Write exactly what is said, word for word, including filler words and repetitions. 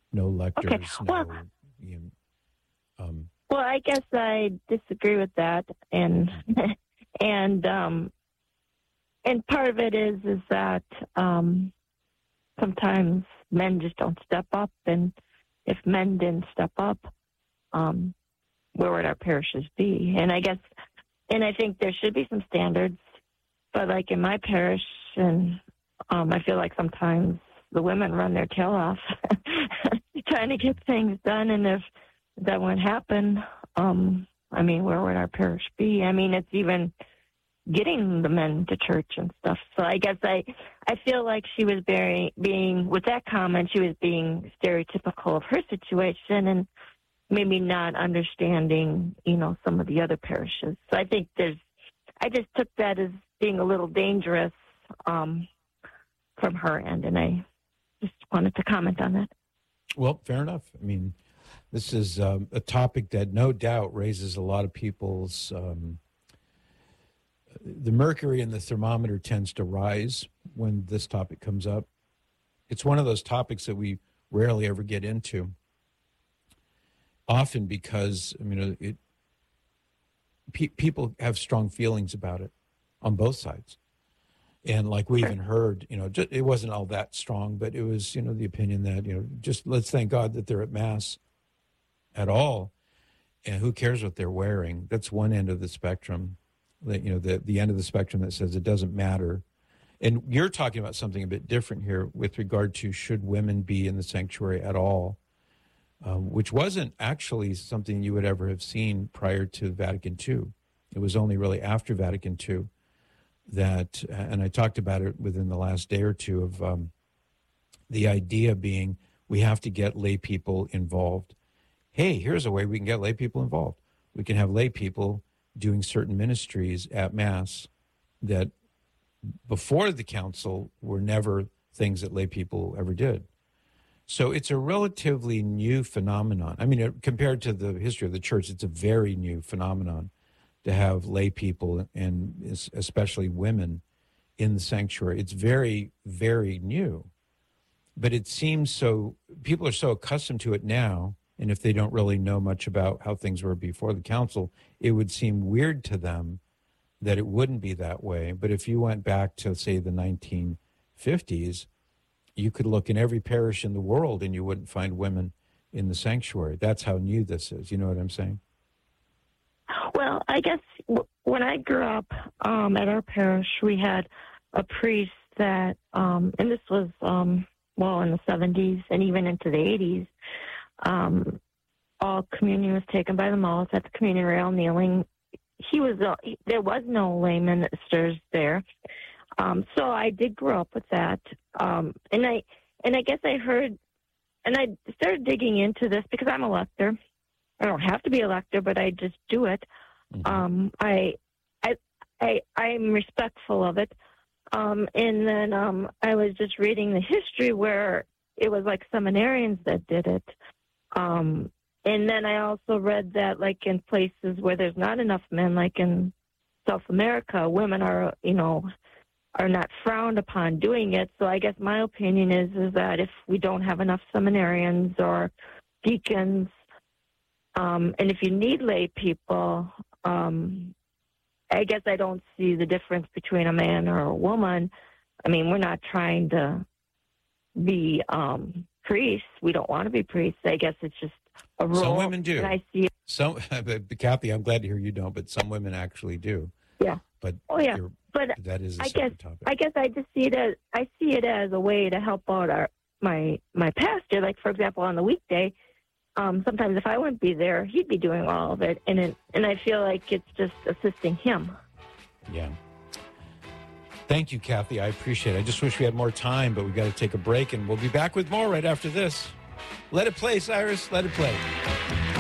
no lectors, Okay. Well, no. You know, um, well, I guess I disagree with that, and and um, and part of it is is that um, sometimes men just don't step up, and if men didn't step up, um, where would our parishes be? And I guess, and I think there should be some standards, but like in my parish, and um, I feel like sometimes the women run their tail off trying to get things done, and if that won't happen, um, I mean, where would our parish be? I mean, it's even getting the men to church and stuff. So I guess I, I feel like she was very, being, with that comment, she was being stereotypical of her situation and maybe not understanding, you know, some of the other parishes. So I think there's, I just took that as being a little dangerous um, from her end, and I just wanted to comment on that. Well, fair enough. I mean, this is um, a topic that no doubt raises a lot of people's, um, the mercury in the thermometer tends to rise when this topic comes up. It's one of those topics that we rarely ever get into, often because, I mean, it, pe- people have strong feelings about it on both sides. And like we even heard, you know, just, it wasn't all that strong, but it was, you know, the opinion that, you know, just let's thank God that they're at Mass at all. And who cares what they're wearing? That's one end of the spectrum. That, you know, the, the end of the spectrum that says it doesn't matter. And you're talking about something a bit different here with regard to should women be in the sanctuary at all, um, which wasn't actually something you would ever have seen prior to Vatican Two. It was only really after Vatican Two that, and I talked about it within the last day or two, of um, the idea being we have to get lay people involved. Hey, here's a way we can get lay people involved. We can have lay people doing certain ministries at Mass that before the council were never things that lay people ever did. So it's a relatively new phenomenon. I mean, compared to the history of the church, it's a very new phenomenon to have lay people, and especially women, in the sanctuary. It's very, very new. But it seems so, people are so accustomed to it now, and if they don't really know much about how things were before the council, it would seem weird to them that it wouldn't be that way. But if you went back to, say, the nineteen fifties, you could look in every parish in the world and you wouldn't find women in the sanctuary. That's how new this is. You know what I'm saying? Well, I guess w- when I grew up um, at our parish, we had a priest that, um, and this was, um, well, in the seventies and even into the eighties, um, all communion was taken by the moths at the communion rail, kneeling. He was, uh, he, there was no lay ministers there. Um, so I did grow up with that. Um, and I, and I guess I heard, and I started digging into this because I'm a lector. I don't have to be a lector, but I just do it. Mm-hmm. Um, I, I, I, I'm respectful of it. Um, and then um, I was just reading the history where it was like seminarians that did it. Um, and then I also read that, like, in places where there's not enough men, like in South America, women are, you know, are not frowned upon doing it. So I guess my opinion is, is that if we don't have enough seminarians or deacons, um, and if you need lay people, um, I guess I don't see the difference between a man or a woman. I mean, we're not trying to be um, priests. We don't want to be priests. I guess it's just a role. Some women do. And I see it. Some, Kathy, I'm glad to hear you don't, but some women actually do. Yeah. But oh yeah. But that is a I guess topic. I guess I just see it as I see it as a way to help out our my my pastor. Like, for example, on the weekday, um, sometimes if I wouldn't be there, he'd be doing all of it, and it, and I feel like it's just assisting him. Yeah. Thank you, Kathy. I appreciate it. I just wish we had more time, but we got to take a break, and we'll be back with more right after this. Let it play, Cyrus. Let it play.